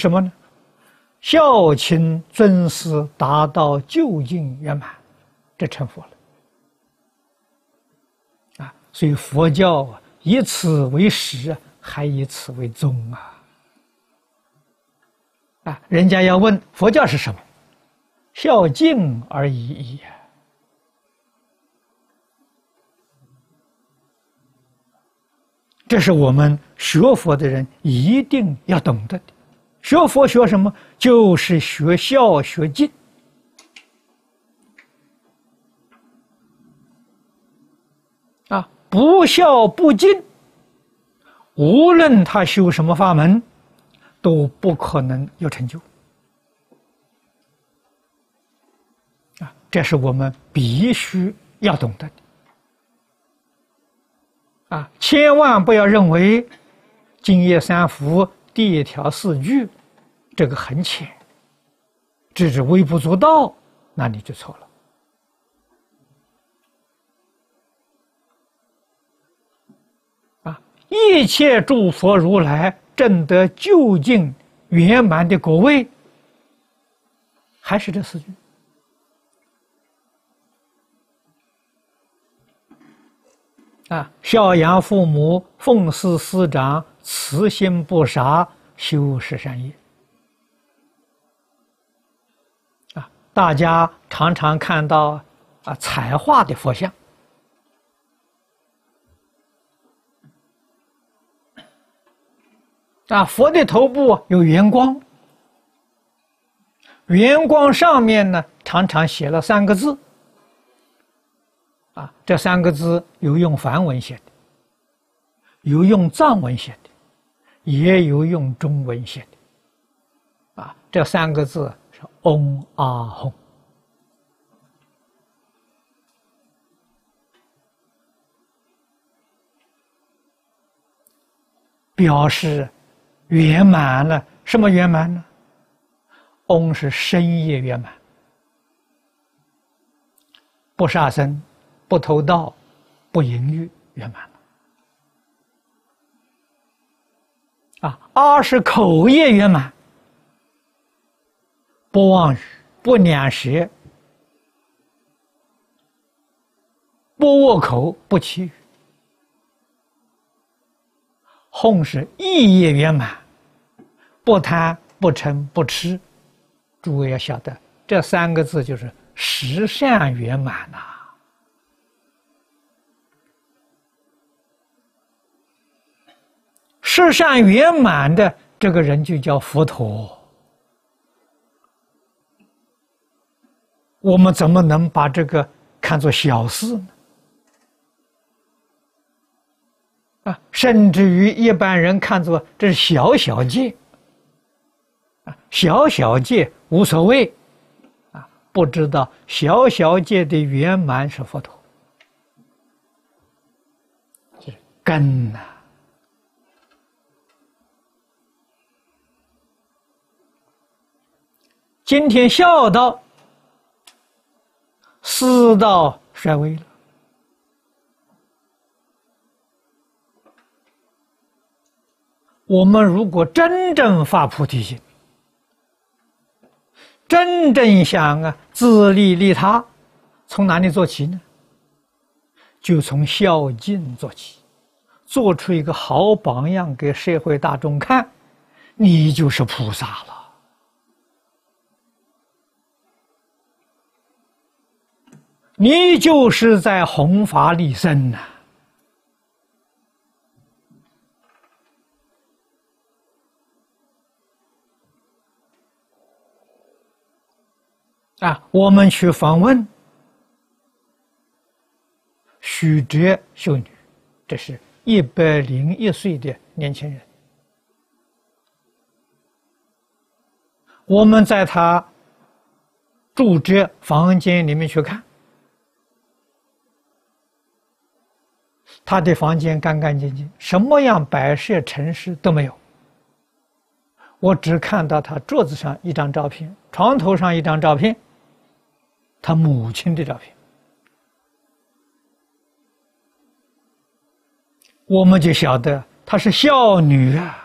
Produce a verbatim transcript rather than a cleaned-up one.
什么呢？孝亲尊师达到究竟圆满，这成佛了。啊，所以佛教啊，以此为始，还以此为宗啊！啊，人家要问佛教是什么？孝敬而已矣。这是我们学佛的人一定要懂得的。学佛学什么？就是学孝学敬。啊，不孝不敬，无论他修什么法门，都不可能有成就。啊，这是我们必须要懂得的。啊，千万不要认为净业三福、第一条四句这个很浅，只是微不足道，那你就错了。啊，一切诸佛如来证得究竟圆满的果位，还是这四句。啊，孝养父母，奉事师长，慈心不杀，修十善业。啊，大家常常看到啊彩画的佛像，啊，佛的头部有圆光，圆光上面呢常常写了三个字。啊，这三个字有用梵文写的，有用藏文写的，也有用中文写的。啊，这三个字是嗡阿吽。表示圆满了。什么圆满呢？嗡是身业圆满，不杀生，不偷盗，不淫欲，圆满了。啊，阿是口业圆满，不妄语，不两舌，不恶口，不绮语。吽是意业圆满，不贪，不嗔，不痴。诸位要晓得，这三个字就是十善圆满呐、啊。十善圆满的这个人就叫佛陀。我们怎么能把这个看作小事呢？啊，甚至于一般人看作这是小小戒，啊，小小戒无所谓，啊，不知道小小戒的圆满是佛陀，这是根呐、啊。今天孝道、师道衰微了。我们如果真正发菩提心，真正想啊自利利他，从哪里做起呢？就从孝敬做起，做出一个好榜样给社会大众看，你就是菩萨了。你就是在弘法利生呐、啊！啊，我们去访问许哲修女，这是一百零一岁的年轻人。我们在他住宅房间里面去看。他的房间干干净净，什么样摆设陈设都没有。我只看到他桌子上一张照片，床头上一张照片，他母亲的照片。我们就晓得她是孝女啊。